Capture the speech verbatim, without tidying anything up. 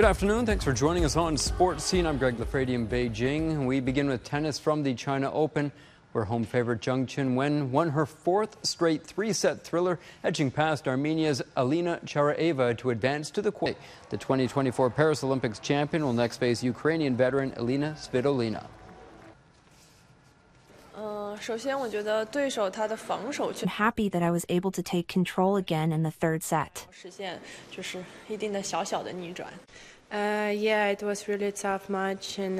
Good afternoon. Thanks for joining us on Sports Scene. I'm Greg Lafredi in Beijing. We begin with tennis from the China Open, where home favorite Zheng Qinwen won her fourth straight three-set thriller, edging past Armenia's Alina Charaeva to advance to the quarter. The twenty twenty-four Paris Olympics champion will next face Ukrainian veteran Elina Svitolina. I'm happy that I was able to take control again in the third set. Uh, yeah, it was really a tough match, and